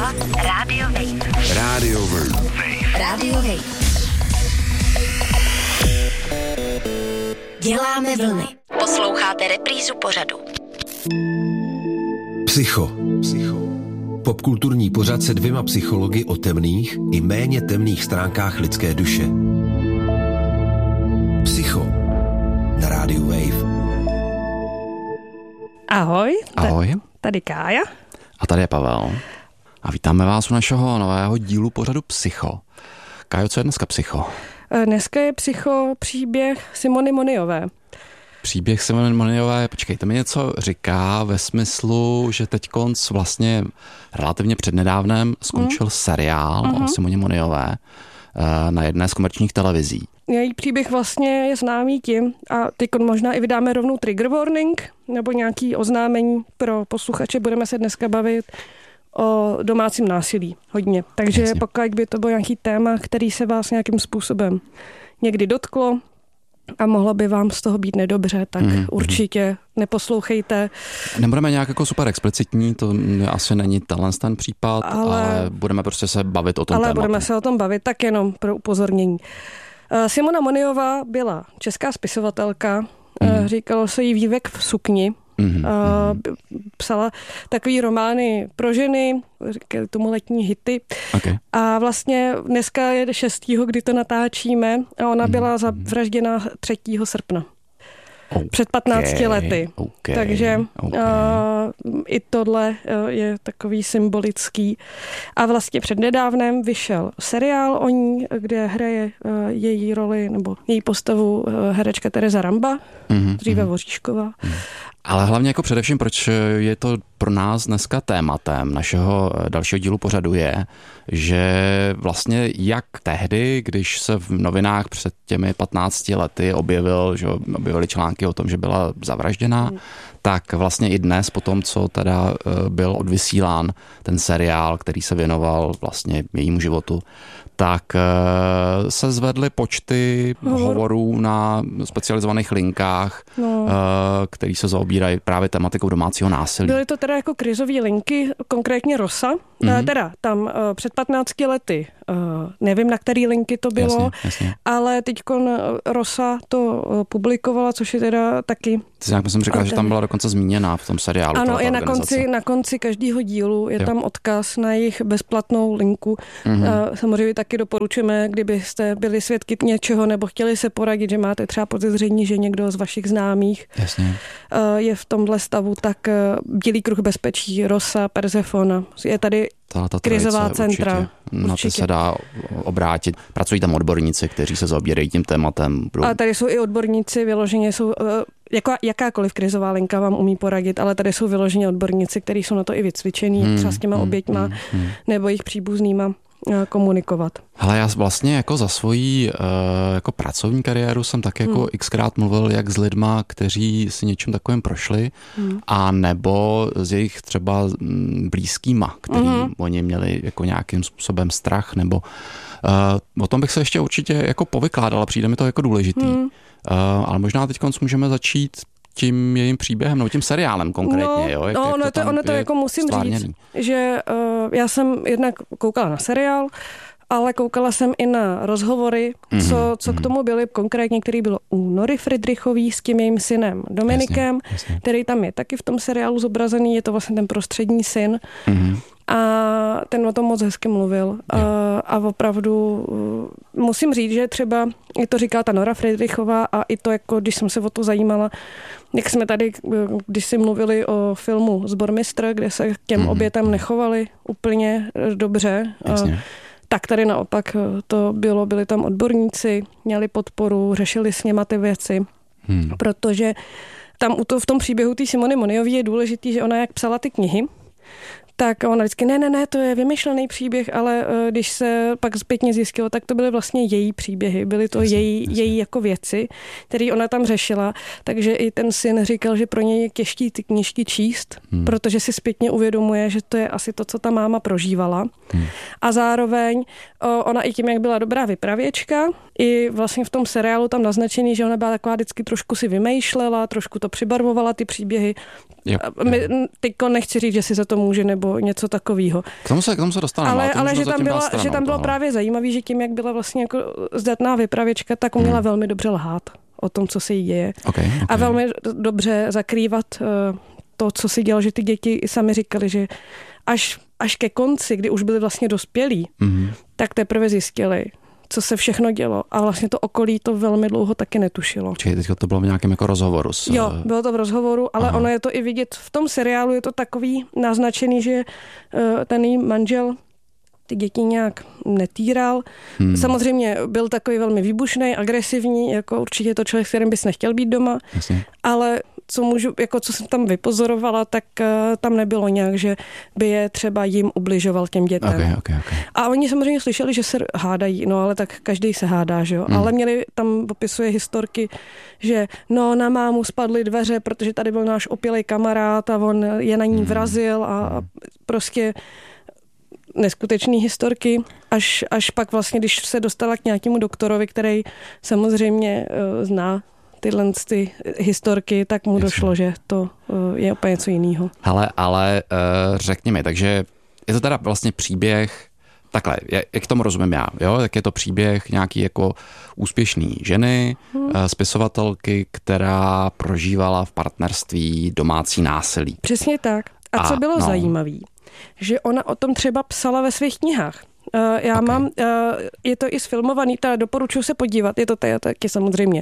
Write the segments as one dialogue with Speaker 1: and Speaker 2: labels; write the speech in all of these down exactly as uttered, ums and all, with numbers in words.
Speaker 1: Dokola Radio Wave.
Speaker 2: Radio Wave.
Speaker 1: Radio Wave. Děláme vlny. Posloucháte reprízu pořadu.
Speaker 2: Psycho. Psycho. Popkulturní pořad se dvěma psychologi o temných i méně temných stránkách lidské duše. Psycho na rádiu Wave.
Speaker 3: Ahoj.
Speaker 4: Ahoj.
Speaker 3: Tady Kája.
Speaker 4: A tady je Pavel. A vítáme vás u našeho nového dílu pořadu Psycho. Kájo, co je dneska Psycho?
Speaker 3: Dneska je Psycho příběh Simony Moniové.
Speaker 4: Příběh Simony Moniové, počkejte, mi něco říká ve smyslu, že teď konc vlastně relativně přednedávnem skončil mm. seriál mm-hmm. o Simoně Moniové na jedné z komerčních televizí.
Speaker 3: Její příběh vlastně je známý tím, a teď možná i vydáme rovnou trigger warning, nebo nějaký oznámení pro posluchače, budeme se dneska bavit o domácím násilí hodně. Takže Jasně. pokud by to byl nějaký téma, který se vás nějakým způsobem někdy dotklo a mohlo by vám z toho být nedobře, tak mm-hmm. určitě neposlouchejte.
Speaker 4: Nebudeme nějak jako super explicitní, to asi není tenhle ten případ, ale, ale budeme prostě se bavit o tom
Speaker 3: ale
Speaker 4: tématu.
Speaker 3: Ale budeme se o tom bavit, tak jenom pro upozornění. Simona Moniová byla česká spisovatelka, mm. říkalo se jí Vývek v sukni. Mm-hmm. Psala takový romány pro ženy, říkali tomu letní hity.
Speaker 4: Okay.
Speaker 3: A vlastně dneska je šestého, kdy to natáčíme, a ona byla zavražděna třetího srpna. Okay. Před patnácti lety.
Speaker 4: Okay.
Speaker 3: Takže
Speaker 4: okay.
Speaker 3: Uh, i tohle uh, je takový symbolický. A vlastně přednedávnem vyšel seriál o ní, kde hraje uh, její roli, nebo její postavu uh, herečka Tereza Ramba, mm-hmm. dříve Voříšková. Mm.
Speaker 4: Ale hlavně jako především, proč je to pro nás dneska tématem našeho dalšího dílu pořadu je, že vlastně jak tehdy, když se v novinách před těmi patnácti lety objevil, že objevily články o tom, že byla zavražděná, mm. tak vlastně i dnes po tom, co teda byl odvysílán ten seriál, který se věnoval vlastně jejímu životu, tak se zvedly počty Hovor. hovorů na specializovaných linkách, no. který se zaobírají právě tematikou domácího násilí.
Speaker 3: Byly to teda jako krizové linky, konkrétně Rosa. Mm-hmm. Teda tam před patnácti lety, nevím, na který linky to bylo,
Speaker 4: jasně, jasně.
Speaker 3: ale teďkon Rosa to publikovala, což je teda taky...
Speaker 4: Ty nějak jsem říkala, ten... že tam byla dokonce zmíněná v tom seriálu.
Speaker 3: Ano, je na konci, na konci každého dílu, je jo. tam odkaz na jejich bezplatnou linku. Mm-hmm. Samozřejmě taky doporučujeme, kdybyste byli svědky něčeho nebo chtěli se poradit, že máte třeba podezření, že někdo z vašich známých
Speaker 4: Jasně.
Speaker 3: je v tomhle stavu, tak Bílý kruh bezpečí, Rosa, Persefona. Je tady
Speaker 4: ta
Speaker 3: krizová centra.
Speaker 4: Určitě. Na to se dá obrátit. Pracují tam odborníci, kteří se zaobírají tím tématem.
Speaker 3: A tady jsou i odborníci, vyloženě jsou, jako jakákoliv krizová linka vám umí poradit, ale tady jsou vyloženě odborníci, kteří jsou na to i vycvičení, hmm, třeba s těma hmm, oběťma hmm, hmm. nebo jejich příbuznýma komunikovat.
Speaker 4: Hele, já vlastně jako za svoji uh, jako pracovní kariéru jsem tak jako hmm. xkrát mluvil jak s lidma, kteří si něčím takovým prošli, hmm. a nebo s jejich třeba blízkýma, který hmm. oni měli jako nějakým způsobem strach, nebo uh, o tom bych se ještě určitě jako povykládala, přijde mi to jako důležitý. Hmm. Uh, ale možná teď konc můžeme začít tím jejím příběhem, no tím seriálem konkrétně,
Speaker 3: no,
Speaker 4: jo? Jak,
Speaker 3: no,
Speaker 4: jak
Speaker 3: ono to, ono to jako musím stvarněný. říct, že uh, já jsem jednak koukala na seriál, ale koukala jsem i na rozhovory, mm-hmm. co, co mm-hmm. k tomu byly konkrétně, který byl u Nory Fridrichový s tím jejím synem Dominikem, jasně, jasně. který tam je taky v tom seriálu zobrazený, je to vlastně ten prostřední syn. Mm-hmm. A ten o tom moc hezky mluvil. A, a opravdu musím říct, že třeba, i to říká ta Nora Fridrichová, a i to, jako když jsem se o to zajímala, jak jsme tady, když si mluvili o filmu Sbormistr, kde se k těm mm-hmm. obětem nechovali úplně dobře,
Speaker 4: Jasně.
Speaker 3: tak tady naopak to bylo, byli tam odborníci, měli podporu, řešili s něma ty věci, hmm. protože tam u to, v tom příběhu té Simony Moniové je důležitý, že ona jak psala ty knihy, tak ona vždycky, ne, ne, ne, to je vymyšlený příběh, ale uh, když se pak zpětně zjistilo, tak to byly vlastně její příběhy, byly to jasně, její, jasně. její jako věci, které ona tam řešila, takže i ten syn říkal, že pro něj je těžký ty knížky číst, hmm. protože si zpětně uvědomuje, že to je asi to, co ta máma prožívala. Hmm. A zároveň uh, ona i tím, jak byla dobrá vypravěčka, i vlastně v tom seriálu tam naznačený, že ona byla taková vždycky trošku si vymýšlela, trošku to přibarvovala ty příběhy,
Speaker 4: Jo.
Speaker 3: My, tyko nechci říct, že si za to může nebo něco takového.
Speaker 4: K tomu se, k tomu se dostaneme.
Speaker 3: Ale,
Speaker 4: ale,
Speaker 3: ale že, tam byla,
Speaker 4: stranou,
Speaker 3: že tam bylo
Speaker 4: tohle.
Speaker 3: právě zajímavý, že tím, jak byla vlastně jako zdatná vypravěčka, tak uměla hmm. velmi dobře lhát o tom, co se jí děje.
Speaker 4: Okay, okay.
Speaker 3: A velmi dobře zakrývat uh, to, co si dělal, že ty děti sami říkali, že až, až ke konci, kdy už byli vlastně dospělí, mm-hmm. tak teprve zjistili, co se všechno dělo. A vlastně to okolí to velmi dlouho taky netušilo.
Speaker 4: Čili teď to bylo v nějakém jako rozhovoru. S...
Speaker 3: Jo, bylo to v rozhovoru, ale Aha. ono je to i vidět v tom seriálu, je to takový naznačený, že uh, ten její manžel ty děti nějak netýral. Hmm. Samozřejmě byl takový velmi výbušný, agresivní, jako určitě to člověk, s kterým bys nechtěl být doma, Jasně. ale co můžu, jako co jsem tam vypozorovala, tak uh, tam nebylo nějak, že by je třeba jim ubližoval těm dětem.
Speaker 4: Okay, okay, okay.
Speaker 3: A oni samozřejmě slyšeli, že se hádají, no ale tak každý se hádá, že jo. Hmm. Ale měli, tam popisuje historky, že no na mámu spadly dveře, protože tady byl náš opilej kamarád a on je na ní vrazil a, a prostě neskutečný historky, až, až pak vlastně, když se dostala k nějakému doktorovi, který samozřejmě uh, zná tyhle ty historky, tak mu Jasně. došlo, že to uh, je úplně něco jiného.
Speaker 4: Hele, ale uh, řekni mi, takže je to teda vlastně příběh, takhle, jak k tomu rozumím já, jo, tak je to příběh nějaký jako úspěšný ženy, hmm. uh, spisovatelky, která prožívala v partnerství domácí násilí.
Speaker 3: Přesně tak. A, A co bylo no. zajímavé, že ona o tom třeba psala ve svých knihách. Uh, já okay. mám, uh, je to i sfilmovaný, teda doporučuji se podívat, je to tady taky samozřejmě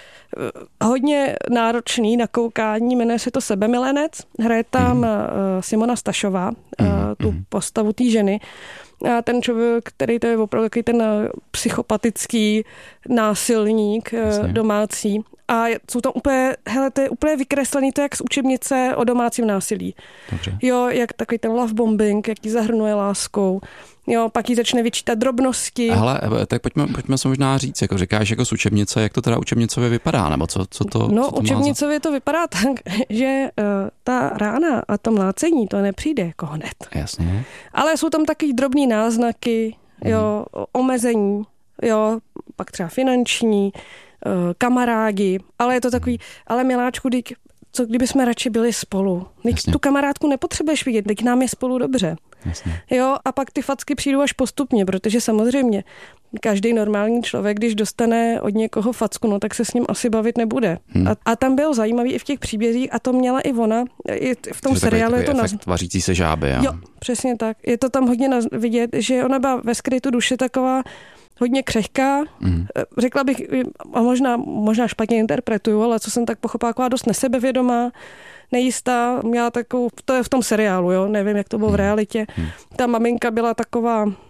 Speaker 3: uh, hodně náročný na koukání, jmenuje se to Sebemilenec, hraje tam mm. uh, Simona Stašová, uh, mm. tu postavu té ženy. A ten člověk, který to je opravdu takový ten psychopatický násilník Jasně. domácí. A jsou tam úplně, hele, to je úplně vykreslený, to je jak z učebnice o domácím násilí. Dobře. Jo, jak takový ten love bombing, jak ji zahrnuje láskou. Jo, pak jí začne vyčítat drobnosti.
Speaker 4: Hele, tak pojďme, pojďme se možná říct, jako říkáš jako z učebnice, jak to teda učebnicově vypadá, nebo co, co to
Speaker 3: No,
Speaker 4: co to
Speaker 3: učebnicově
Speaker 4: za...
Speaker 3: to vypadá tak, že uh, ta rána a to mlácení, to nepřijde jako hned.
Speaker 4: Jasně.
Speaker 3: Ale jsou tam takový drobný náznaky, jo, hmm. omezení, jo, pak třeba finanční, uh, kamarádi, ale je to takový, ale miláčku, dík, co kdyby jsme radši byli spolu. Teď tu kamarádku nepotřebuješ vidět, teď nám je spolu dobře. Jasně. Jo, a pak ty facky přijdou až postupně, protože samozřejmě každý normální člověk, když dostane od někoho facku, no tak se s ním asi bavit nebude. Hmm. A, a tam bylo zajímavý i v těch příbězích a to měla i ona, i v tom
Speaker 4: Což
Speaker 3: seriálu je to
Speaker 4: efekt na... vařící se žáby. Jo.
Speaker 3: jo, přesně tak. Je to tam hodně vidět, že ona byla ve skrytu duše taková hodně křehká, mm. řekla bych, a možná, možná špatně interpretuju, ale co jsem tak pochopila, taková dost nesebevědomá, nejistá, měla takovou, to je v tom seriálu, jo, nevím, jak to bylo mm. v realitě. Mm. Ta maminka byla taková, uh,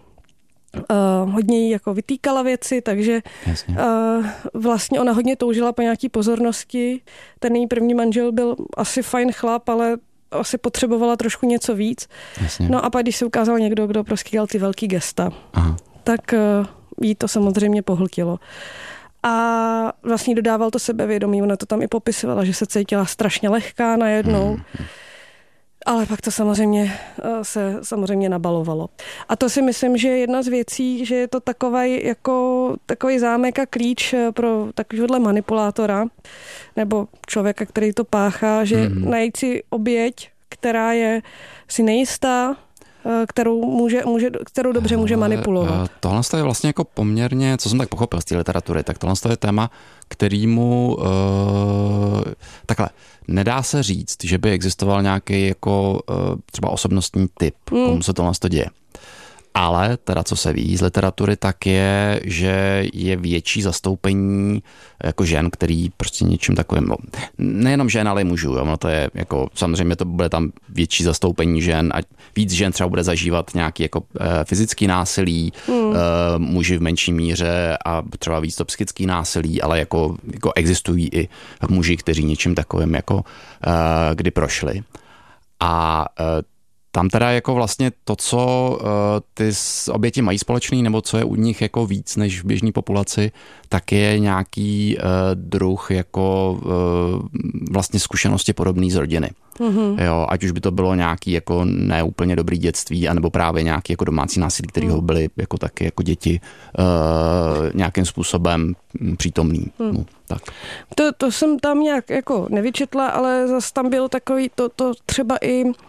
Speaker 3: hodně jí jako vytýkala věci, takže uh, vlastně ona hodně toužila po nějaký pozornosti. Ten její první manžel byl asi fajn chlap, ale asi potřebovala trošku něco víc. Jasně. No a pak, když se ukázal někdo, kdo prostě dělal ty velký gesta, Aha. tak uh, jí to samozřejmě pohltilo. A vlastně dodával to sebevědomí, ona to tam i popisovala, že se cítila strašně lehká najednou, hmm. ale pak to samozřejmě se samozřejmě nabalovalo. A to si myslím, že je jedna z věcí, že je to takovej, jako, takový zámek a klíč pro takovýhle manipulátora, nebo člověka, který to páchá, že hmm. najít si oběť, která je si nejistá, kterou, může, může, kterou dobře může manipulovat.
Speaker 4: Tohle je vlastně jako poměrně, co jsem tak pochopil z té literatury, tak tohle je téma, kterýmu uh, takhle, nedá se říct, že by existoval nějaký jako uh, třeba osobnostní typ, hmm. komu se tohle děje. Ale teda, co se ví z literatury, tak je, že je větší zastoupení jako žen, který prostě něčím takovým, no, nejenom žen, ale i mužů, jo, no to je jako, samozřejmě to bude tam větší zastoupení žen a víc žen třeba bude zažívat nějaký jako e, fyzický násilí, mm. e, muži v menší míře a třeba víc to psychický násilí, ale jako, jako existují i muži, kteří něčím takovým jako e, kdy prošli. A e, tam teda jako vlastně to, co uh, ty oběti mají společný, nebo co je u nich jako víc než v běžné populaci, tak je nějaký uh, druh jako uh, vlastně zkušenosti podobný z rodiny. Mm-hmm. Jo, ať už by to bylo nějaký jako neúplně dobrý dětství, anebo právě nějaký jako domácí násilí, kterýho mm. byly jako taky jako děti uh, nějakým způsobem přítomný. Mm. No, tak.
Speaker 3: To, to jsem tam nějak jako nevyčetla, ale zase tam bylo takový to, to třeba i, uh,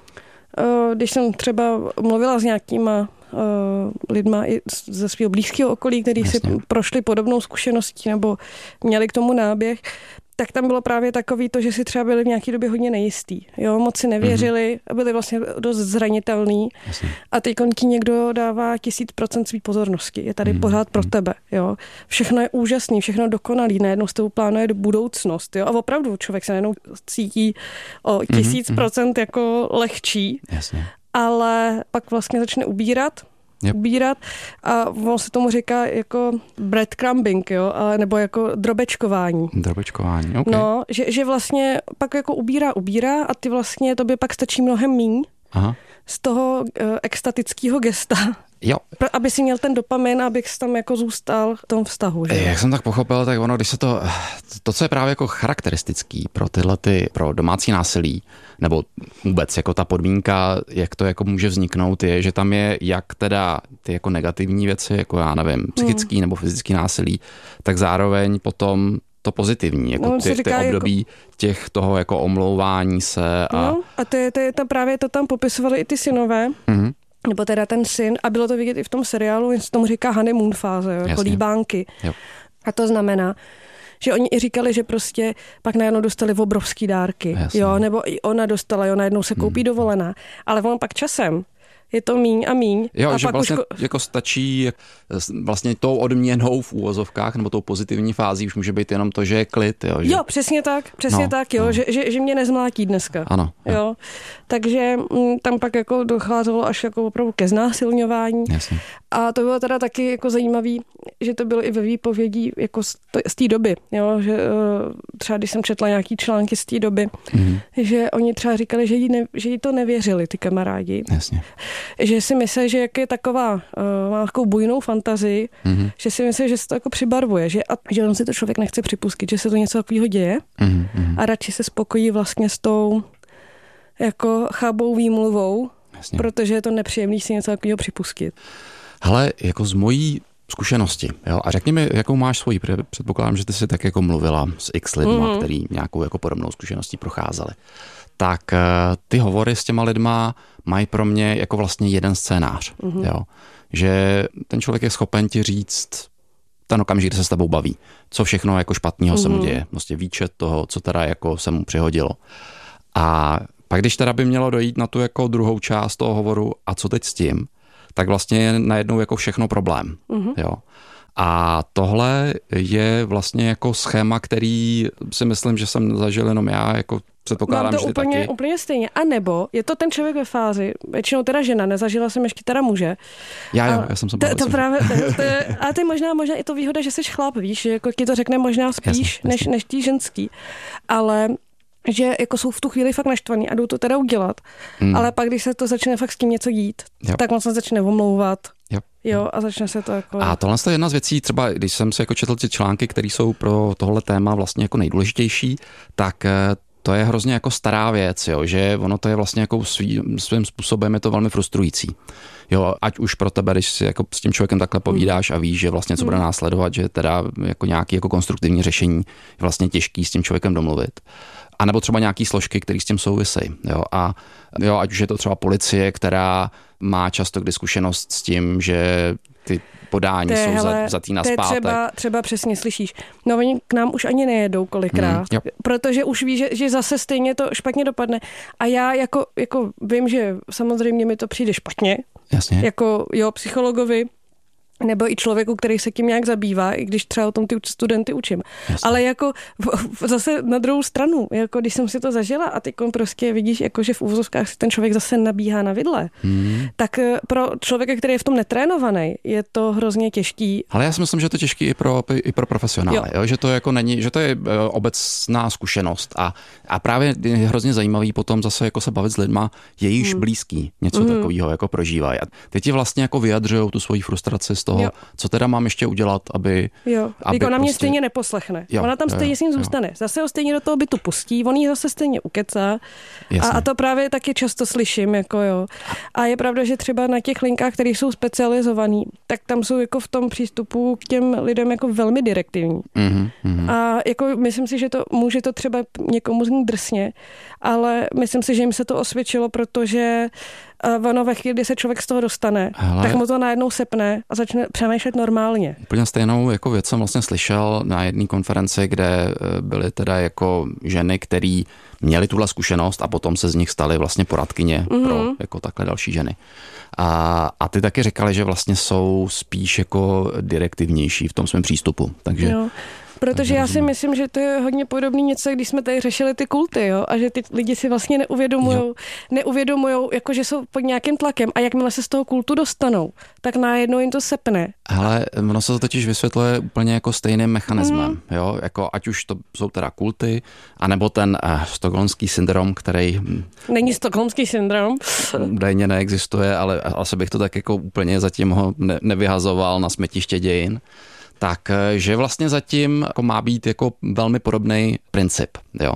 Speaker 3: když jsem třeba mluvila s nějakýma uh, lidma i ze svého blízkého okolí, kteří si prošli podobnou zkušeností nebo měli k tomu náběh, tak tam bylo právě takový to, že si třeba byli v nějaké době hodně nejistý. Jo, moc si nevěřili, mm-hmm. byli vlastně dost zranitelný. Jasně. A teď ti někdo dává tisíc procent svý pozornosti. Je tady mm-hmm. pořád pro tebe. Jo. Všechno je úžasný, všechno dokonalý. Najednou s tou plánuje budoucnost. Jo. A opravdu člověk se najednou cítí o tisíc mm-hmm. procent jako lehčí.
Speaker 4: Jasně.
Speaker 3: Ale pak vlastně začne ubírat. Yep. ubírat a on se tomu říká jako breadcrumbing, jo, ale nebo jako drobečkování.
Speaker 4: Drobečkování, ok.
Speaker 3: No, že, že vlastně pak jako ubírá, ubírá a ty vlastně tobě pak stačí mnohem míň Aha. z toho uh, extatického gesta.
Speaker 4: Jo.
Speaker 3: Aby si měl ten dopamin, abych tam jako zůstal v tom vztahu. Že?
Speaker 4: Jak jsem tak pochopil, tak ono, když se to, to, co je právě jako charakteristický pro tyhle ty, pro domácí násilí, nebo vůbec jako ta podmínka, jak to jako může vzniknout, je, že tam je jak teda ty jako negativní věci, jako já nevím, psychický hmm. nebo fyzický násilí, tak zároveň potom to pozitivní, jako
Speaker 3: no,
Speaker 4: ty, ty období jako... těch toho jako omlouvání se. A,
Speaker 3: no, a to je, to je to právě to tam popisovali i ty synové, mm-hmm. nebo teda ten syn, a bylo to vidět i v tom seriálu, jen se tomu říká honeymoon fáze, jo, jako líbánky. Jo. A to znamená, že oni i říkali, že prostě pak najednou dostali obrovský dárky, Jasně. jo, nebo i ona dostala, jo, najednou se koupí mm. dovolená, ale on pak časem je to míň a míň.
Speaker 4: Jo,
Speaker 3: a
Speaker 4: že
Speaker 3: pak
Speaker 4: vlastně
Speaker 3: už...
Speaker 4: jako stačí vlastně tou odměnou v úvozovkách, nebo tou pozitivní fází už může být jenom to, že je klid. Jo, že...
Speaker 3: jo přesně tak, přesně no, tak, jo, no. že, že, že mě nezmlátí dneska.
Speaker 4: Ano.
Speaker 3: Jo. jo. Takže m, tam pak jako docházelo až jako opravdu ke znásilňování. Jasně. A to bylo teda taky jako zajímavý, že to bylo i ve výpovědí jako z, z té doby, jo, že třeba když jsem četla nějaký články z té doby, mm-hmm. že oni třeba říkali, že jí, ne, že jí to nevěřili, ty kamarádi.
Speaker 4: Jasně.
Speaker 3: Že si myslí, že jak je taková, uh, má takovou bujnou fantazii, mm-hmm. že si myslí, že se to jako přibarvuje, že, a, že on si to člověk nechce připustit, že se to něco takového děje mm-hmm. a radši se spokojí vlastně s tou jako chábou výmluvou, Jasně. protože je to nepříjemný si něco takového připustit.
Speaker 4: Hele, jako z mojí zkušenosti, jo, a řekni mi, jakou máš svoji, předpokládám, že ty jsi tak jako mluvila s x lidma, mm-hmm. který nějakou jako podobnou zkušeností procházeli. Tak ty hovory s těma lidma mají pro mě jako vlastně jeden scénář, mm-hmm. jo, že ten člověk je schopen ti říct ten okamžik, kdy se s tebou baví, co všechno jako špatného mm-hmm. se mu děje, vlastně výčet toho, co teda jako se mu přihodilo. A pak když teda by mělo dojít na tu jako druhou část toho hovoru a co teď s tím, tak vlastně je najednou jako všechno problém. Mm-hmm. Jo. A tohle je vlastně jako schéma, který si myslím, že jsem zažil jenom já, jako předpokládám,
Speaker 3: že ty úplně,
Speaker 4: taky.
Speaker 3: úplně stejně. A nebo je to ten člověk ve fázi, většinou teda žena, nezažila jsem ještě teda muže.
Speaker 4: Já jo, a já jsem se
Speaker 3: bavil. To, to právě, to, to je, a to je možná, možná i to výhoda, že jsi chlap, víš, že jako ti to řekne možná spíš, jasně, jasně. než, než tí ženský. Ale že jako jsou v tu chvíli fakt naštvaný a jdou to teda udělat, hmm. ale pak, když se to začne fakt s tím něco dít, jo. tak on se začne omlouvat. Jo. jo, a začne se to jako...
Speaker 4: A tohle je jedna z věcí, třeba když jsem si jako četl ty články, které jsou pro tohle téma vlastně jako nejdůležitější, tak to je hrozně jako stará věc, jo, že ono to je vlastně jako svý, svým způsobem je to velmi frustrující. Jo, ať už pro tebe, když si jako s tím člověkem takhle povídáš a víš, že vlastně co bude následovat, že teda jako nějaký jako konstruktivní řešení je vlastně těžký s tím člověkem domluvit. A nebo třeba nějaký složky, které s tím souvisejí. Jo. A jo, ať už je to třeba policie, která má často kdy zkušenost s tím, že ty podání jsou hele, za, za tý naspátek.
Speaker 3: Třeba, třeba přesně slyšíš. No oni k nám už ani nejedou kolikrát, hmm, protože už ví, že, že zase stejně to špatně dopadne. A já jako, jako vím, že samozřejmě mi to přijde špatně.
Speaker 4: Jasně.
Speaker 3: Jako jo, psychologovi, nebo i člověku, který se tím nějak zabývá, i když třeba o tom ty studenty učím. Jasně. Ale jako zase na druhou stranu, jako když jsem si to zažila a ty prostě vidíš, jako že v uvozovkách si ten člověk zase nabíhá na vidle, hmm. tak pro člověka, který je v tom netrénovaný, je to hrozně těžký.
Speaker 4: Ale já si myslím, že je to těžký i pro, i pro profesionály, jo. Jo? Že to jako není, že to je obecná zkušenost a, a právě je hrozně zajímavý potom zase jako se bavit s lidma, jejíž hmm. blízký něco hmm. takového jako prožívají. A ty ti vlastně jako vyjadřují tu svoji frustraci z toho, jo. co teda mám ještě udělat, aby...
Speaker 3: Jo,
Speaker 4: aby
Speaker 3: ona
Speaker 4: prostě...
Speaker 3: mě stejně neposlechne.
Speaker 4: Jo,
Speaker 3: ona tam stejně
Speaker 4: jo,
Speaker 3: s ním
Speaker 4: jo.
Speaker 3: zůstane. Zase ho stejně do toho bytu pustí, on jí zase stejně ukecá. A, a to právě taky často slyším, jako jo. A je pravda, že třeba na těch linkách, které jsou specializovaný, tak tam jsou jako v tom přístupu k těm lidem jako velmi direktivní. Mm-hmm, mm-hmm. A jako myslím si, že to může to třeba někomu znít drsně, ale myslím si, že jim se to osvědčilo, protože ono ve chvíli, kdy se člověk z toho dostane, hele, tak mu to najednou sepne a začne přemýšlet normálně.
Speaker 4: Úplně stejnou jako věc jsem vlastně slyšel na jedné konferenci, kde byly teda jako ženy, které měly tuhle zkušenost a potom se z nich staly vlastně poradkyně mm-hmm. pro jako takhle další ženy. A, a ty taky říkali, že vlastně jsou spíš jako direktivnější v tom svém přístupu. Takže
Speaker 3: jo. Protože já si myslím, že to je hodně podobný něco, když jsme tady řešili ty kulty, jo, a že ty lidi si vlastně neuvědomujou, neuvědomujou, jako že jsou pod nějakým tlakem a jakmile se z toho kultu dostanou, tak najednou jim to sepne.
Speaker 4: Hele, ono se to totiž vysvětluje úplně jako stejným mechanismem, mm. jo, jako ať už to jsou teda kulty, anebo ten uh, stockholmský syndrom, který...
Speaker 3: Není stockholmský syndrom.
Speaker 4: Údajně neexistuje, ale asi bych to tak jako úplně zatím ho ne, nevyhazoval na smetiště dějin. Tak, že vlastně zatím jako má být jako velmi podobný princip, jo.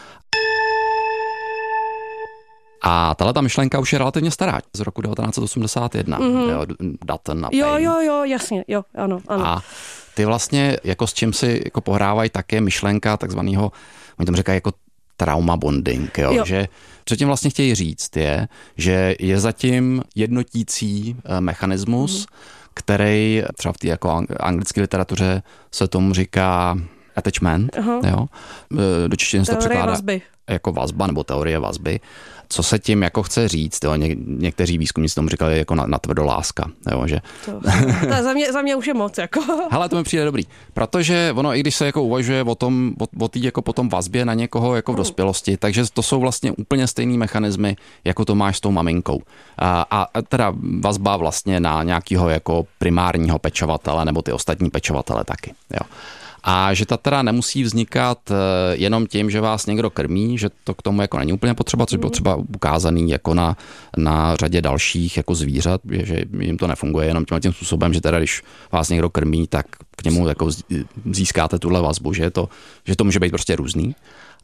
Speaker 4: A tahle ta myšlenka už je relativně stará, z roku devatenáct set osmdesát jedna, mm-hmm. jo, Dutton a Payne.
Speaker 3: Jo, jo, jo, jasně, jo, ano, ano.
Speaker 4: A ty vlastně, jako s čím si jako pohrávají také myšlenka takzvanýho, oni tam říkají jako trauma bonding, jo, jo. Že co tím vlastně chtějí říct je, že je zatím jednotící mechanismus, mm-hmm. který třeba v té jako anglické literatuře se tomu říká attachment, uh-huh. jo. Do češtiny se to překládá
Speaker 3: vazby. Jako
Speaker 4: vazba nebo teorie vazby. Co se tím jako chce říct, jo? Ně, někteří výzkumníci tomu říkali jako na, na tvrdoláska, jo, že...
Speaker 3: To, to za, mě, za mě už je moc, jako.
Speaker 4: Hele, to mi přijde dobrý, protože ono, i když se jako uvažuje o tom, o, o té jako potom vazbě na někoho jako v dospělosti, takže to jsou vlastně úplně stejný mechanismy, jako to máš s tou maminkou. A, a teda vazba vlastně na nějakého jako primárního pečovatele nebo ty ostatní pečovatele taky, jo. A že ta teda nemusí vznikat jenom tím, že vás někdo krmí, že to k tomu jako není úplně potřeba, což bylo třeba ukázaný jako na, na řadě dalších jako zvířat, že jim to nefunguje jenom tím, tím způsobem, že teda když vás někdo krmí, tak k němu jako získáte tuhle vazbu, že to, že to může být prostě různý.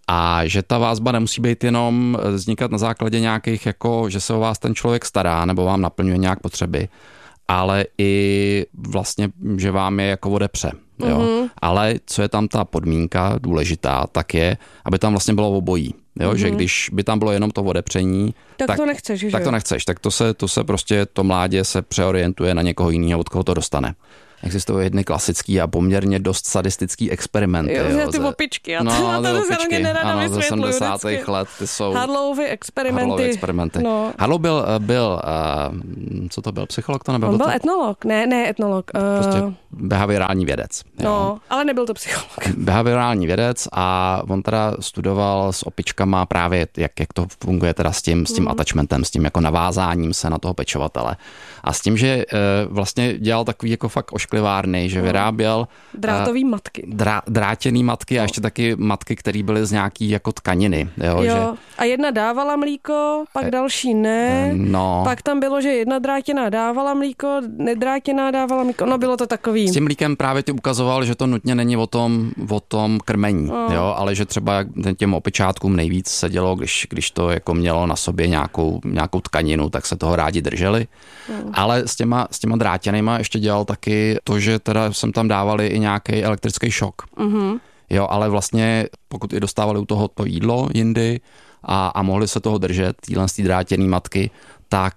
Speaker 4: A že ta vazba nemusí být jenom vznikat na základě nějakých, jako, že se o vás ten člověk stará nebo vám naplňuje nějak potřeby, ale i vlastně, že vám je jako odepře. Jo. Mm-hmm. Ale co je tam ta podmínka důležitá, tak je, aby tam vlastně bylo obojí. Jo? Mm-hmm. Že když by tam bylo jenom to odepření,
Speaker 3: tak,
Speaker 4: tak
Speaker 3: to nechceš, že?
Speaker 4: Tak to nechceš, tak to se, to se prostě, to mládě se přeorientuje na někoho jiného, od koho to dostane. Existují jedny klasický a poměrně dost sadistický experimenty.
Speaker 3: Jo,
Speaker 4: jo,
Speaker 3: ty opičky. A
Speaker 4: no,
Speaker 3: to, to se
Speaker 4: opičky, ano, ze sedmdesátých let. Ty jsou
Speaker 3: Harlowovy experimenty.
Speaker 4: Harlowovy experimenty. No. Harlow byl, byl uh, co to byl, psycholog to nebyl?
Speaker 3: On byl
Speaker 4: to?
Speaker 3: etnolog, ne, ne etnolog. Uh...
Speaker 4: Prostě behaviorální vědec. Jo.
Speaker 3: No, ale nebyl to psycholog.
Speaker 4: Behaviorální vědec a on teda studoval s opičkama právě, jak, jak to funguje teda s tím, s tím mm. attachmentem, s tím jako navázáním se na toho pečovatele. A s tím, že uh, vlastně dělal takový jako fakt ošklivárny, že vyráběl
Speaker 3: drátový uh, matky.
Speaker 4: Drá, drátěný matky no. a ještě taky matky, které byly z nějaký jako tkaniny. Jo,
Speaker 3: jo.
Speaker 4: Že...
Speaker 3: A jedna dávala mlíko, pak další ne.
Speaker 4: No.
Speaker 3: Pak tam bylo, že jedna drátěná dávala mlíko, nedrátěná dávala mlíko. No bylo to takový.
Speaker 4: S tím mlíkem právě ty ukazoval, že to nutně není o tom, o tom krmení, no. jo, ale že třeba těm opičátkům nejvíc se dělo, když, když to jako mělo na sobě nějakou, nějakou tkaninu, tak se toho rádi drželi. No. Ale s těma, s těma drátěnýma ještě dělal taky to, že teda jsem tam dávali i nějaký elektrický šok. Mm-hmm. Jo, ale vlastně pokud i dostávali u toho to jídlo jindy a, a mohli se toho držet, týhle z té drátěný matky, tak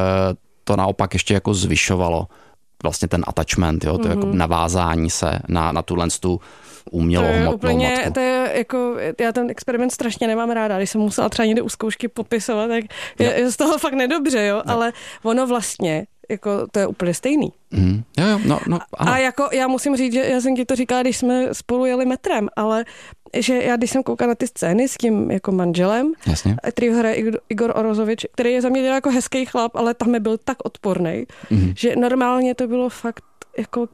Speaker 4: to naopak ještě jako zvyšovalo vlastně ten attachment, jo, to mm-hmm. jako navázání se na, na tuhle tu umělou hmotnou
Speaker 3: úplně,
Speaker 4: matku.
Speaker 3: To je jako, já ten experiment strašně nemám ráda, když jsem musela třeba někde u zkoušky popisovat, tak je, je z toho fakt nedobře, jo, no. Ale ono vlastně jako to je úplně stejný.
Speaker 4: Mm. Jo, jo, no, no,
Speaker 3: a, a jako já musím říct, že já jsem ti to říkala, když jsme spolu jeli metrem, ale že já když jsem koukala na ty scény s tím jako manželem, který hraje Igor Orozovič, který je za mě jako hezký chlap, ale tam byl tak odporný, mm. že normálně to bylo fakt jako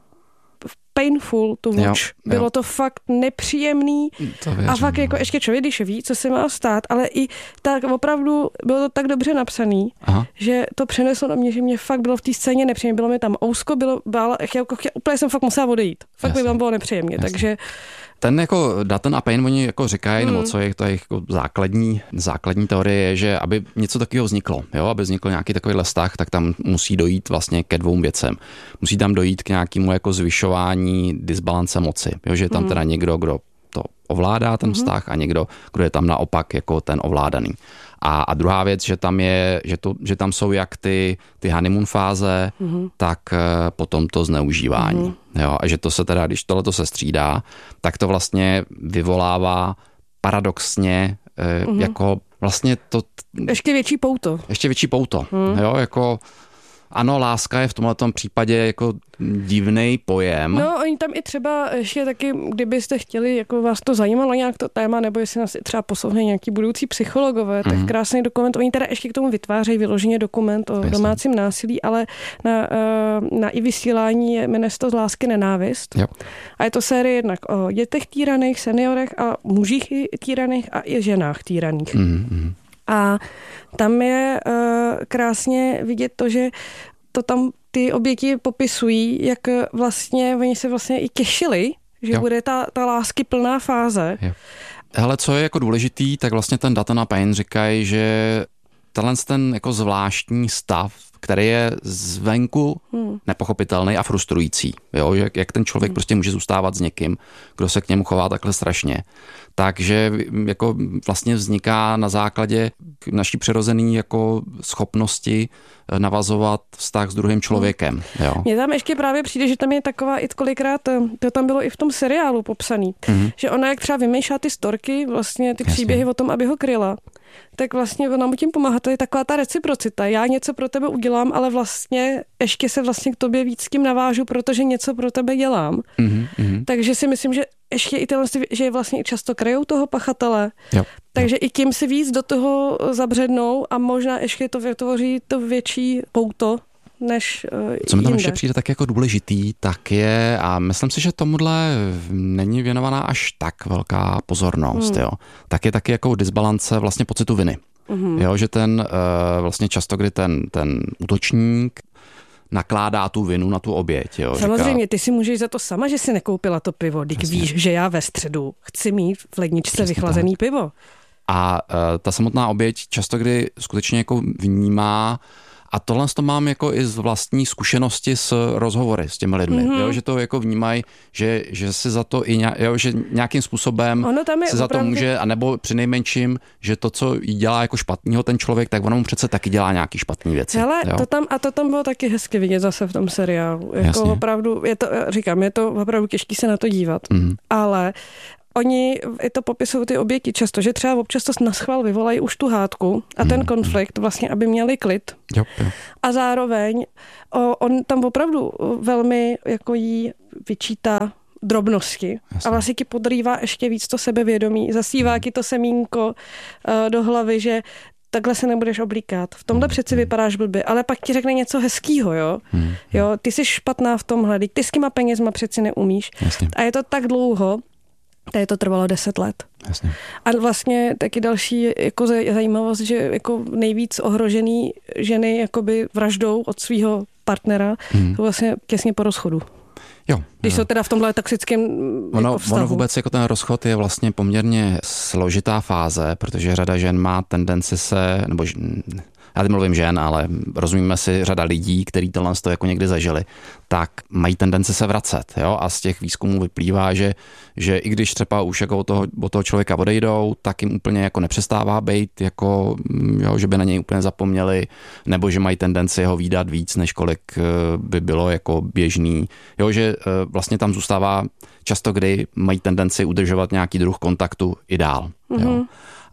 Speaker 3: painful to watch. Jo, jo. Bylo to fakt nepříjemný a fakt jako ještě člověk, když ví, co se má stát, ale i tak opravdu bylo to tak dobře napsaný, Aha. že to přeneslo na mě, že mě fakt bylo v té scéně nepříjemně. Bylo mi tam ousko, bylo, bála, jako, úplně jsem fakt musela odejít. Fakt Jasně. mi tam bylo nepříjemně, Jasně. takže
Speaker 4: ten jako Dutton a Payne, oni jako říkají, hmm. nebo co je to je jako základní, základní teorie je, že aby něco takového vzniklo, jo, aby vznikl nějaký takovýhle vztah, tak tam musí dojít vlastně ke dvou věcem. Musí tam dojít k nějakému jako zvyšování disbalance moci, jo, že je tam hmm. teda někdo, kdo to ovládá ten hmm. vztah a někdo, kdo je tam naopak jako ten ovládaný. A, a druhá věc, že tam je, že, to, že tam jsou jak ty, ty honeymoon fáze, mm-hmm. tak uh, potom to zneužívání. Mm-hmm. Jo, a že to se teda, když tohleto se střídá, tak to vlastně vyvolává paradoxně uh, mm-hmm. jako vlastně to...
Speaker 3: Ještě větší pouto.
Speaker 4: Ještě větší pouto. Mm. Jo, jako... Ano, láska je v tomhletom případě jako divný pojem.
Speaker 3: No, oni tam i třeba ještě taky, kdybyste chtěli, jako vás to zajímalo nějak to téma, nebo jestli nás třeba poslouchají nějaký budoucí psychologové, mm-hmm. tak krásný dokument. Oni teda ještě k tomu vytvářejí vyloženě dokument o Jasně. domácím násilí, ale na, na i vysílání je jmenuje to Z lásky nenávist. Jo. A je to série jednak o dětech týraných, seniorech a mužích týraných a i ženách týraných. Mm-hmm. A tam je uh, krásně vidět to, že to tam ty oběti popisují, jak vlastně oni se vlastně i těšili, že jo. bude ta, ta lásky plná fáze.
Speaker 4: Jo. Hele, co je jako důležitý, tak vlastně ten Dutton a Payne říkají, že tenhle ten jako zvláštní stav, který je zvenku hmm. nepochopitelný a frustrující. Jo? Jak, jak ten člověk hmm. prostě může zůstávat s někým, kdo se k němu chová takhle strašně. Takže jako vlastně vzniká na základě naší přirozené jako schopnosti navazovat vztah s druhým člověkem. Jo?
Speaker 3: Mně tam ještě právě přijde, že tam je taková i kolikrát, to tam bylo i v tom seriálu popsaný, hmm. že ona jak třeba vymýšlá ty storky, vlastně ty Jasně. příběhy o tom, aby ho kryla, tak vlastně ona mu tím pomáhá. To je taková ta reciprocita. Já něco pro tebe udělám, ale vlastně ještě se vlastně k tobě víc s tím navážu, protože něco pro tebe dělám. Mm-hmm. Takže si myslím, že ještě i tyhle, že vlastně i často kryjou toho pachatele. Jo. Takže jo. i tím si víc do toho zabřednou a možná ještě to vytvoří to větší pouto, než uh,
Speaker 4: Co mi tam
Speaker 3: jinde.
Speaker 4: ještě přijde tak jako důležitý, tak je, a myslím si, že tomuhle není věnovaná až tak velká pozornost, hmm. jo, tak je taky jako disbalance vlastně pocitu viny. Hmm. Jo, že ten uh, vlastně často, kdy ten, ten útočník nakládá tu vinu na tu oběť. Jo,
Speaker 3: Samozřejmě,
Speaker 4: říká,
Speaker 3: ty si můžeš za to sama, že si nekoupila to pivo, když víš, že já ve středu chci mít v ledničce Přesně vychlazený tak. pivo.
Speaker 4: A uh, ta samotná oběť často, kdy skutečně jako vnímá. A tohle to mám jako i z vlastní zkušenosti s rozhovory s těmi lidmi, mm-hmm. jo, že to jako vnímají, že, že si za to i nějak, jo, že nějakým způsobem si za opravdu... to může, anebo přinejmenším, že to, co jí dělá jako špatného ten člověk, tak ono mu přece taky dělá nějaký špatný věci.
Speaker 3: Hele, to tam, a to tam bylo taky hezky vidět zase v tom seriálu. Jako Jasně. opravdu, je to, říkám, je to opravdu těžký se na to dívat, mm-hmm. ale oni i to popisují ty oběti často, že třeba občas to naschvál vyvolají už tu hádku a ten konflikt vlastně, aby měli klid. Jo, jo. A zároveň o, on tam opravdu velmi jako jí vyčítá drobnosti. Jasně. A vlastně ti podrývá ještě víc to sebevědomí. Zasívá ti to semínko uh, do hlavy, že takhle se nebudeš oblíkat. V tomhle přeci vypadáš blbě, ale pak ti řekne něco hezkýho, jo? Hmm. Jo, ty jsi špatná v tomhle, ty s těma penězma přeci neumíš. Jasně. A je to tak dlouho, tady to trvalo deset let.
Speaker 4: Jasně.
Speaker 3: A vlastně taky další jako zajímavost, že jako nejvíc ohrožený ženy jakoby vraždou od svého partnera hmm. to vlastně těsně po rozchodu.
Speaker 4: Jo,
Speaker 3: Když
Speaker 4: jo.
Speaker 3: jsou teda v tomhle toxickém
Speaker 4: ono,
Speaker 3: jako vztahu.
Speaker 4: Ono vůbec jako ten rozchod je vlastně poměrně složitá fáze, protože řada žen má tendenci se, nebo já teď mluvím žen, ale rozumíme si, řada lidí, kteří tohle to jako někdy zažili, tak mají tendenci se vracet. Jo? A z těch výzkumů vyplývá, že, že i když třeba už jako od toho, od toho člověka odejdou, tak jim úplně jako nepřestává být, jako, jo, že by na něj úplně zapomněli, nebo že mají tendenci ho vídat víc, než kolik by bylo jako běžný. Jo, že vlastně tam zůstává často, kdy mají tendenci udržovat nějaký druh kontaktu i dál. Mm-hmm. Jo?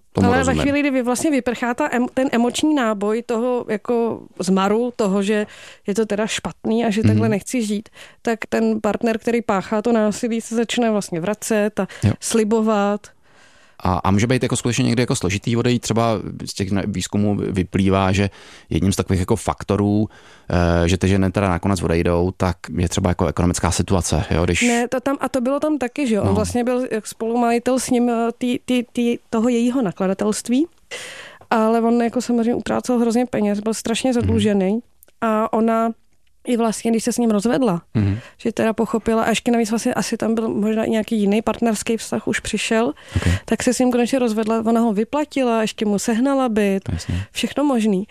Speaker 4: Tomu
Speaker 3: ale
Speaker 4: rozumím.
Speaker 3: ve chvíli, kdy vlastně vyprchá ta, ten emoční náboj toho jako zmaru, toho, že je to teda špatný a že takhle mm. nechci žít, tak ten partner, který páchá to násilí, se začne vlastně vracet a jo. slibovat.
Speaker 4: A, a může být jako skutečně někdy jako složitý odejít, třeba z těch výzkumů vyplývá, že jedním z takových jako faktorů, že ty ženy teda nakonec odejdou, tak je třeba jako ekonomická situace, jo, když...
Speaker 3: Ne, to tam, a to bylo tam taky, že jo, no. On vlastně byl spolumajitel s ním tý, tý, tý, toho jejího nakladatelství, ale on jako samozřejmě utrácel hrozně peněz, byl strašně zadlužený mm. a ona i vlastně, když se s ním rozvedla, mm-hmm. že teda pochopila, a ještě navíc vlastně asi tam byl možná i nějaký jiný partnerský vztah už přišel, okay. tak se s ním konečně rozvedla, ona ho vyplatila, ještě mu sehnala byt, Jasně. všechno možný.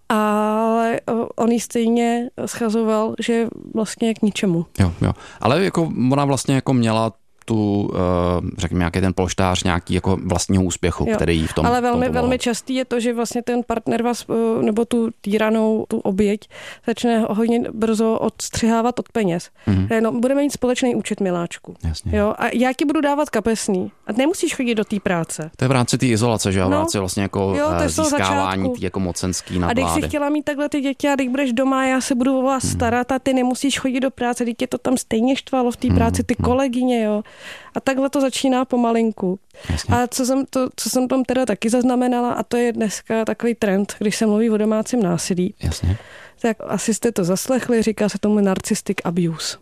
Speaker 3: Ale on jí stejně schazoval, že vlastně k ničemu.
Speaker 4: Jo, jo. Ale jako ona vlastně jako měla tu, řekněme, nějaký ten polštář nějaký jako vlastního úspěchu, jo. který jí v tom
Speaker 3: Ale velmi,
Speaker 4: tom
Speaker 3: velmi častý je to, že vlastně ten partner vás, nebo tu týranou, tu oběť, začne hodně brzo odstřihávat od peněz. Mm-hmm. No, budeme mít společný účet, miláčku.
Speaker 4: Jasně.
Speaker 3: Jo? A já ti budu dávat kapesný. A nemusíš chodit do té práce.
Speaker 4: To je v rámci té izolace, že jo? No, v rámci vlastně jako jo, získávání té jako mocenský nadvlády.
Speaker 3: A když jsi chtěla mít takhle ty děti a když budeš doma, já se budu o vás mm-hmm. starat a ty nemusíš chodit do práce, teď tě to tam stejně štvalo v té práci, ty mm-hmm. kolegyně, jo. A takhle to začíná pomalinku. Jasně. A co jsem, to, co jsem tam teda taky zaznamenala, a to je dneska takový trend, když se mluví o domácím násilí. Jasně. Tak asi jste to zaslechli, říká se tomu narcissistic abuse.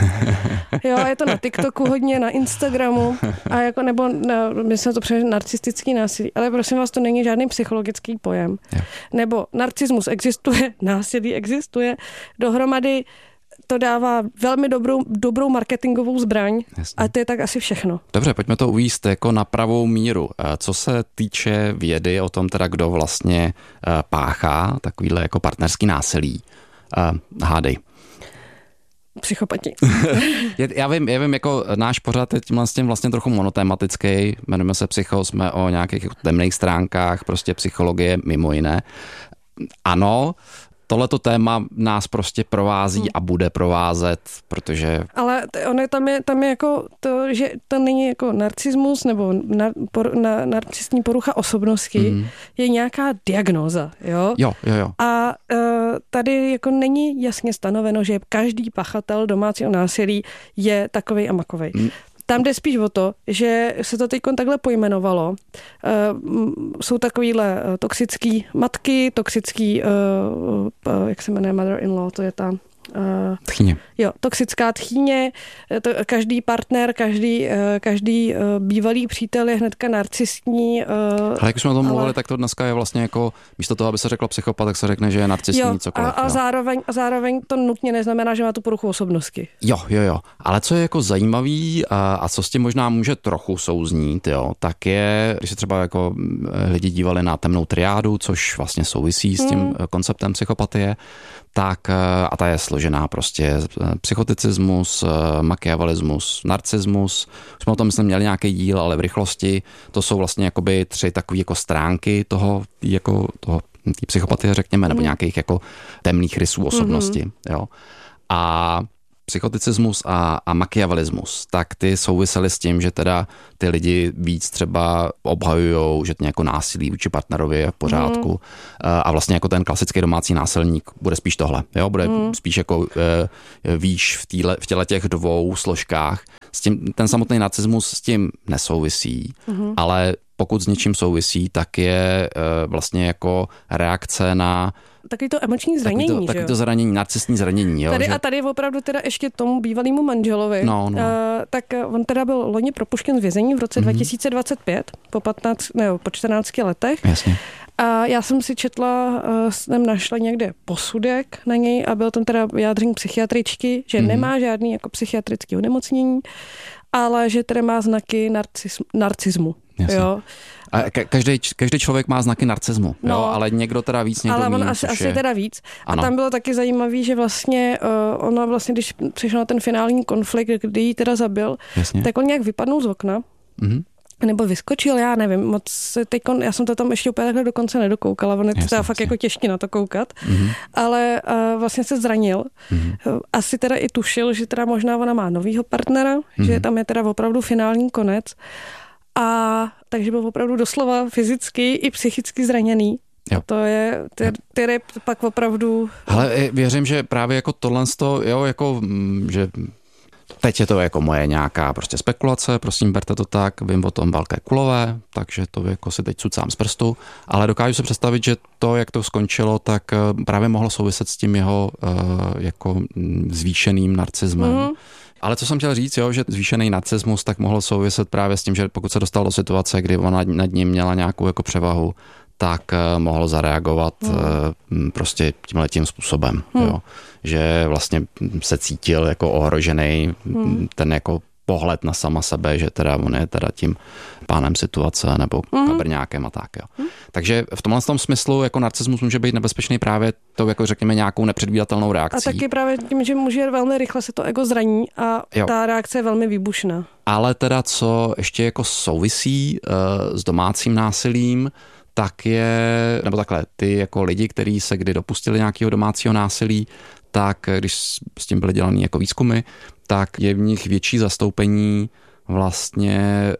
Speaker 3: Jo, je to na TikToku hodně, na Instagramu, a jako, nebo na, myslím, to přijde narcistický násilí, ale prosím vás, to není žádný psychologický pojem. Jo. Nebo narcismus existuje, násilí existuje, dohromady to dává velmi dobrou, dobrou marketingovou zbraň. Jasně. A to je tak asi všechno.
Speaker 4: Dobře, pojďme to uvést jako na pravou míru. Co se týče vědy o tom teda, kdo vlastně páchá takovýhle jako partnerský násilí, hádej.
Speaker 3: Psychopati.
Speaker 4: já vím, já vím, jako náš pořad je tím vlastně, vlastně trochu monotematický, jmenujeme se Psycho, jsme o nějakých jako temných stránkách, prostě psychologie mimo jiné. Ano, tohleto téma nás prostě provází hmm. a bude provázet, protože...
Speaker 3: Ale on je, tam, je, tam je jako to, že to není jako narcismus nebo nar, por, na, narcistní porucha osobnosti, hmm. je nějaká diagnóza, jo?
Speaker 4: Jo, jo, jo.
Speaker 3: A uh, tady jako není jasně stanoveno, že každý pachatel domácího násilí je takovej a makovej. Hmm. Tam jde spíš o to, že se to teď takhle pojmenovalo. Jsou takovýhle toxický matky, toxický, jak se jmenuje mother-in-law, to je ta...
Speaker 4: Tchýně.
Speaker 3: Jo, toxická tchýně, to každý partner, každý, každý bývalý přítel je hnedka narcistní.
Speaker 4: Ale jak už jsme o tom ale... mluvili, tak to dneska je vlastně jako, místo toho, aby se řeklo psychopat, tak se řekne, že je narcistní jo, cokoliv.
Speaker 3: A, a, zároveň, a zároveň to nutně neznamená, že má tu poruchu osobnosti.
Speaker 4: Jo, jo, jo. Ale co je jako zajímavý a, a co s tím možná může trochu souznít, jo, tak je, když se třeba jako lidi dívali na temnou triádu, což vlastně souvisí s tím hmm. konceptem psychopatie, tak a ta je složená prostě psychoticismus, machiavelismus, narcismus. Už jsme o tom, myslím, měli nějaký díl, ale v rychlosti. To jsou vlastně jakoby tři takové jako stránky toho, jako toho tý psychopatie, řekněme, nebo nějakých jako temných rysů osobnosti. Mm-hmm. Jo. A psychoticismus a, a machiavelismus, tak ty souvisely s tím, že teda ty lidi víc třeba obhajujou, že to jako násilí vůči partnerovi je v pořádku mm. a vlastně jako ten klasický domácí násilník bude spíš tohle, jo, bude mm. spíš jako e, výš v, týle, v těle těch dvou složkách. S tím, ten samotný narcismus s tím nesouvisí, mm. ale pokud s něčím souvisí, tak je e, vlastně jako reakce na
Speaker 3: takový to emoční zranění,
Speaker 4: takový to, takový to zranění, narcistní zranění. Jo,
Speaker 3: tady
Speaker 4: že...
Speaker 3: A tady opravdu teda ještě tomu bývalému manželovi,
Speaker 4: no, no. Uh,
Speaker 3: tak on teda byl loni propuštěn z vězení v roce mm-hmm. dva tisíce dvacet pět, po, patnáct, ne, po čtrnácti letech.
Speaker 4: Jasně.
Speaker 3: A já jsem si četla, jsem našla někde posudek na něj a byl tam teda vyjádření psychiatričky, že mm-hmm. nemá žádný jako psychiatrický onemocnění, ale že teda má znaky narcis, narcismu. Jo.
Speaker 4: A každý, každý člověk má znaky narcismu, no, jo, ale někdo teda víc, někdo
Speaker 3: ale on
Speaker 4: míň,
Speaker 3: asi, asi
Speaker 4: je...
Speaker 3: teda víc.
Speaker 4: Ano.
Speaker 3: A tam bylo taky zajímavý, že vlastně uh, ona vlastně, když přišel na ten finální konflikt, kdy ji teda zabil, Jasně. tak on nějak vypadnul z okna, mm-hmm. nebo vyskočil, já nevím, moc teďkon, já jsem to tam ještě úplně takhle dokonce nedokoukala, on je jasně, fakt jasně. jako těžký na to koukat, mm-hmm. ale uh, vlastně se zranil. Mm-hmm. Asi teda i tušil, že teda možná ona má novýho partnera, mm-hmm. že tam je teda opravdu finální konec. A takže byl opravdu doslova fyzicky i psychicky zraněný. Jo. A to je, který pak opravdu...
Speaker 4: Ale věřím, že právě jako tohle, jo, jako, že teď je to jako moje nějaká prostě spekulace, prosím, berte to tak, vím o tom velké kulové, takže to jako si teď cucám z prstu, ale dokážu se představit, že to, jak to skončilo, tak právě mohlo souviset s tím jeho jako zvýšeným narcismem. Mm. Ale co jsem chtěl říct, jo, že zvýšený narcismus tak mohlo souviset právě s tím, že pokud se dostal do situace, kdy ona nad ním měla nějakou jako převahu, tak uh, mohl zareagovat hmm. uh, prostě tímhletím způsobem, hmm. jo. Že vlastně se cítil jako ohrožený, hmm. ten jako pohled na sama sebe, že teda on je teda tím pánem situace nebo hmm. kabrňákem a tak, jo. Hmm. Takže v tomhle tom smyslu jako narcismus může být nebezpečný právě tou, jako řekněme, nějakou nepředvídatelnou reakcí.
Speaker 3: A taky právě tím, že může velmi rychle se to ego zraní a jo. ta reakce je velmi výbušná. Ale
Speaker 4: teda co ještě jako souvisí uh, s domácím násilím, tak je, nebo takhle, ty jako lidi, kteří se kdy dopustili nějakého domácího násilí, tak když s tím byly dělaný jako výzkumy, tak je v nich větší zastoupení vlastně,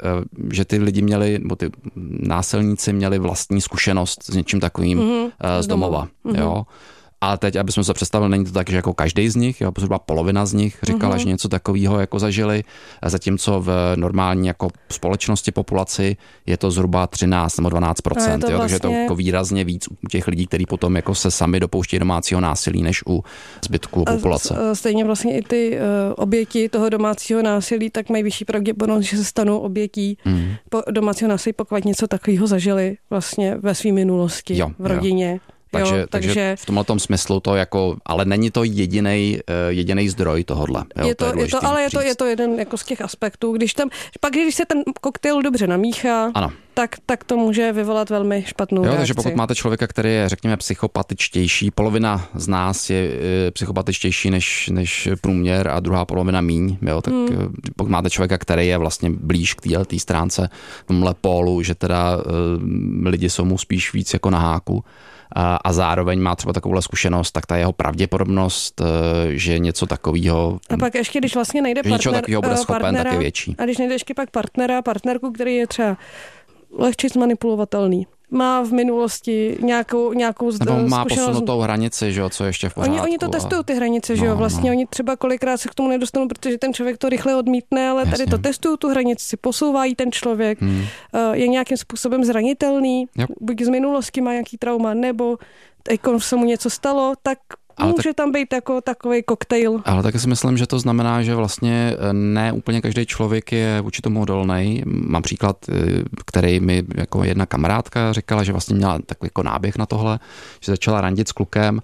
Speaker 4: že ty lidi měli, nebo ty násilníci měli vlastní zkušenost s něčím takovým mm-hmm. z domova. Mm-hmm. Jo. A teď, abychom se představili, není to tak, že jako každý z nich, jo, zhruba polovina z nich říkala, mm-hmm. že něco takového jako zažili, zatímco v normální jako společnosti populaci je to zhruba třináct nebo dvanáct procent, jo, vlastně... takže je to jako výrazně víc u těch lidí, kteří potom jako se sami dopouštějí domácího násilí, než u zbytku populace.
Speaker 3: A stejně vlastně i ty uh, oběti toho domácího násilí tak mají vyšší pravděpodobnost, že se stanou obětí mm. po domácího násilí, pokud něco takového zažili vlastně ve své minulosti, jo, v rodině. Jo.
Speaker 4: Takže,
Speaker 3: jo,
Speaker 4: takže, takže v tomhle tom smyslu to jako, ale není to jedinej, jedinej zdroj tohodle. Jo,
Speaker 3: je to,
Speaker 4: to je
Speaker 3: je to, ale je to, je to jeden jako z těch aspektů. Když tam, pak když se ten koktejl dobře namíchá, ano. Tak, tak to může vyvolat velmi špatnou
Speaker 4: jo,
Speaker 3: reakci.
Speaker 4: Takže pokud máte člověka, který je, řekněme, psychopatičtější, polovina z nás je e, psychopatičtější než, než průměr a druhá polovina míň, jo, tak hmm. pokud máte člověka, který je vlastně blíž k této stránce, tomhle pólu, že teda e, lidi jsou mu spíš víc jako na háku, a zároveň má třeba takovouhle zkušenost, tak ta jeho pravděpodobnost, že něco takového...
Speaker 3: A pak ještě, když vlastně nejde partner,
Speaker 4: něčeho takového bude schopen,
Speaker 3: partnera,
Speaker 4: tak je větší.
Speaker 3: A když nejde ještě pak partnera, partnerku, který je třeba lehčí zmanipulovatelný, má v minulosti nějakou, nějakou
Speaker 4: zkušenost. Nebo má
Speaker 3: zkušenost.
Speaker 4: posunutou hranici, že jo, co ještě v pořádku.
Speaker 3: Oni, oni to testují ty hranice, že jo,
Speaker 4: no,
Speaker 3: vlastně
Speaker 4: no.
Speaker 3: Oni třeba kolikrát se k tomu nedostanou, protože ten člověk to rychle odmítne, ale Jasně. tady to testují tu hranici, posouvají ten člověk, hmm. je nějakým způsobem zranitelný, yep. buď z minulosti má nějaký trauma, nebo jako se mu něco stalo, tak ale může tak, tam být jako takový koktejl.
Speaker 4: Ale taky si myslím, že to znamená, že vlastně ne úplně každý člověk je vůči tomu odolný. Mám příklad, který mi jako jedna kamarádka říkala, že vlastně měla takový jako náběh na tohle, že začala randit s klukem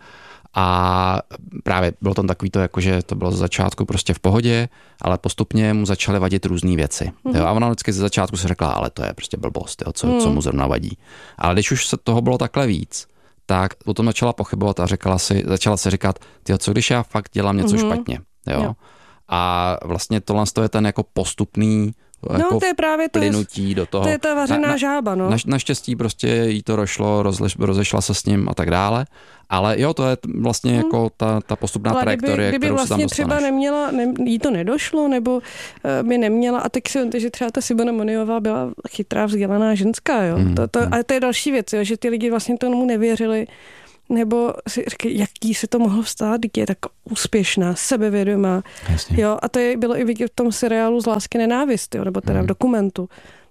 Speaker 4: a právě bylo tam takový to, jako, že to bylo z začátku prostě v pohodě, ale postupně mu začaly vadit různé věci. Mm. Jo, a ona vždycky ze začátku si řekla, ale to je prostě blbost, jo, co, mm. co mu zrovna vadí. Ale když už se toho bylo takhle víc, tak potom začala pochybovat a řekla si, začala si říkat, tyjo, co když já fakt dělám něco mm-hmm. špatně. Jo? Jo. A vlastně tohle je ten jako postupný jako
Speaker 3: no, to je právě to,
Speaker 4: plynutí do toho.
Speaker 3: To je ta vařená na, žába. No.
Speaker 4: Na, naštěstí prostě jí to rošlo, rozle, rozešla se s ním a tak dále. Ale jo, to je vlastně hmm. jako ta, ta postupná ale trajektorie,
Speaker 3: kdyby, kdyby
Speaker 4: kterou
Speaker 3: vlastně
Speaker 4: se tam dostaneš.
Speaker 3: třeba neměla, ne, jí to nedošlo, nebo uh, by neměla, a tak si vemte, že třeba ta Simona Moniová byla chytrá, vzdělaná ženská, jo. Hmm. To, to, a to je další věc, jo, že ty lidi vlastně tomu nevěřili, nebo si říkají, jaký se to mohlo stát, když je tak úspěšná, sebevědomá.
Speaker 4: Jasně.
Speaker 3: Jo, a to je, bylo i vidět v tom seriálu Z lásky nenávist, jo, nebo teda hmm. v dokumentu.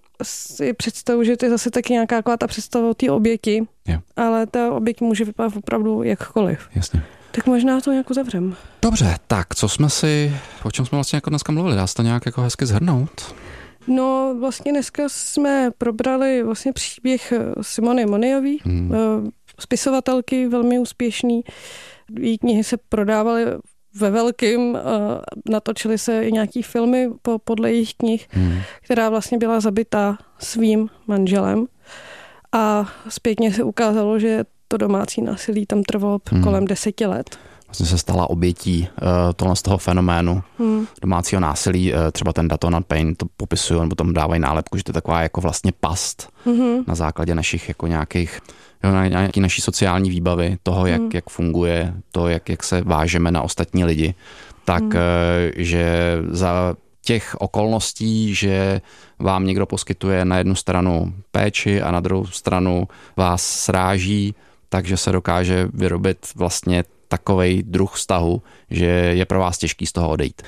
Speaker 3: Si představu, že to je zase taky nějaká ta představa o té oběti, jo. Ale ta oběť může vypadat opravdu jakkoliv.
Speaker 4: Jasně.
Speaker 3: Tak možná to nějak uzavřem.
Speaker 4: Dobře, tak co jsme si, o čem jsme vlastně jako dneska mluvili, dá se to nějak jako hezky shrnout?
Speaker 3: No vlastně dneska jsme probrali vlastně příběh Simony Moniový, hmm. spisovatelky, velmi úspěšný. Její knihy se prodávaly ve velkým, natočily se i nějaký filmy po, podle jejich knih, hmm. která vlastně byla zabitá svým manželem a zpětně se ukázalo, že to domácí násilí tam trvalo hmm. kolem deseti let.
Speaker 4: Vlastně se stala obětí uh, tohle z toho fenoménu hmm. domácího násilí. Uh, třeba ten Daton and Pain to popisují, nebo tam dávají nálepku, že to je taková jako vlastně past hmm. na základě našich jako nějakých jo, na nějaký naší sociální výbavy, toho, jak, hmm. jak funguje, to, jak, jak se vážeme na ostatní lidi, tak hmm. uh, že za těch okolností, že vám někdo poskytuje na jednu stranu péči a na druhou stranu vás sráží, takže se dokáže vyrobit vlastně takovej druh vztahu, že je pro vás těžký z toho odejít.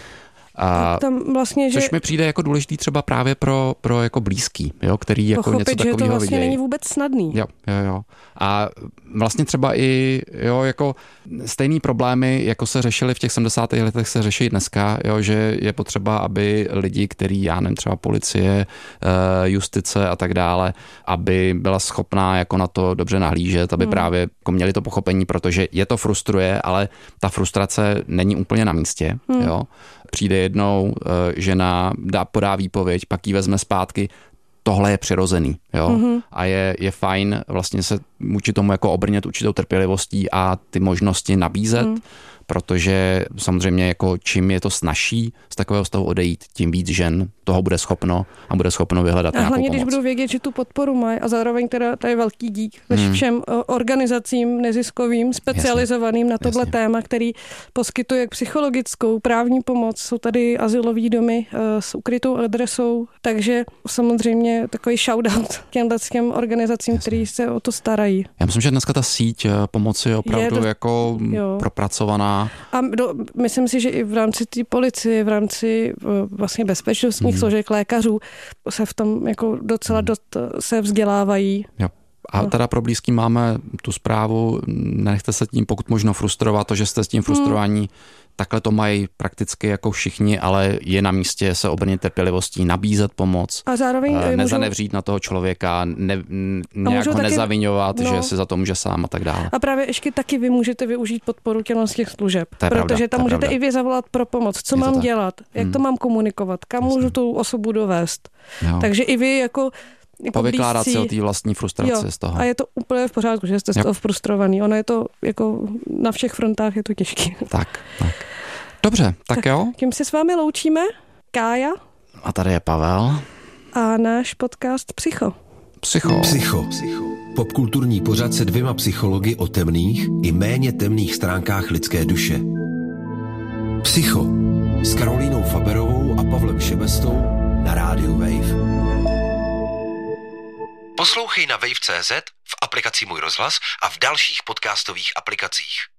Speaker 4: A
Speaker 3: tam vlastně,
Speaker 4: což
Speaker 3: že
Speaker 4: mi přijde jako důležitý třeba právě pro, pro jako blízký, jo, který jako
Speaker 3: pochopit,
Speaker 4: něco takového
Speaker 3: že to vlastně
Speaker 4: vidějí.
Speaker 3: není vůbec snadný.
Speaker 4: Jo, jo, jo. A vlastně třeba i, jo, jako stejný problémy, jako se řešily v těch sedmdesátých letech, se řeší dneska, jo, že je potřeba, aby lidi, který, já nevím, třeba policie, justice a tak dále, aby byla schopná jako na to dobře nahlížet, aby hmm. právě jako měli to pochopení, protože je to frustruje, ale ta frustrace není úplně na místě, hmm. jo. Přijde jednou žena, dá, podá výpověď, pak ji vezme zpátky, tohle je přirozený, jo, mm-hmm. a je, je fajn vlastně se vůči tomu jako obrnět určitou trpělivostí a ty možnosti nabízet, mm. protože samozřejmě jako čím je to snazší z takového stavu odejít, tím víc žen toho bude schopno a bude schopno vyhledat
Speaker 3: a
Speaker 4: nějakou
Speaker 3: hlavně,
Speaker 4: pomoc.
Speaker 3: když budou vědět, že tu podporu mají a zároveň teda to je velký dík hmm. všem organizacím neziskovým, specializovaným jasně, na tohle jasně. téma, který poskytuje psychologickou, právní pomoc. Jsou tady azylový domy uh, s ukrytou adresou, takže samozřejmě takový shoutout těmhle těm organizacím, který se o to starají.
Speaker 4: Já myslím, že dneska ta síť pomoci je opravdu je to, jako jo. propracovaná.
Speaker 3: A do, myslím si, že i v rámci té policie, v rámci uh, vlastně bezpečnostních hmm. složek lékařů se v tom jako docela dost se vzdělávají.
Speaker 4: Jo. A teda pro blízký máme tu zprávu, nenechte se tím pokud možno frustrovat, to, že jste s tím frustrovaní, hmm. takhle to mají prakticky jako všichni, ale je na místě se obrnit trpělivostí, nabízet pomoc,
Speaker 3: a zároveň
Speaker 4: nezanevřít můžou... na toho člověka, ne, nějak ho taky... nezaviňovat, no. že si za to může sám a tak dále.
Speaker 3: A právě ještě taky vy můžete využít podporu z těch služeb, protože
Speaker 4: pravda,
Speaker 3: tam můžete
Speaker 4: pravda.
Speaker 3: i vy zavolat pro pomoc. Co je mám dělat? Jak hmm. to mám komunikovat? Kam Jasně. můžu tu osobu dovést? Jo. Takže i vy jako
Speaker 4: povykládat si o té vlastní frustraci
Speaker 3: jo,
Speaker 4: z toho.
Speaker 3: A je to úplně v pořádku, že jste z toho frustrovaný. Ono je to jako na všech frontách je to těžké.
Speaker 4: Tak, tak. Dobře, tak, tak jo.
Speaker 3: Tím se s vámi loučíme. Kája.
Speaker 4: A tady je Pavel.
Speaker 3: A náš podcast Psycho.
Speaker 4: Psycho.
Speaker 2: Psycho. Popkulturní pořad se dvěma psychologi o temných i méně temných stránkách lidské duše. Psycho. S Karolínou Faberovou a Pavlem Šebestou na rádiu Wave. Poslouchej na wave tečka cé zet, v aplikaci Můj rozhlas a v dalších podcastových aplikacích.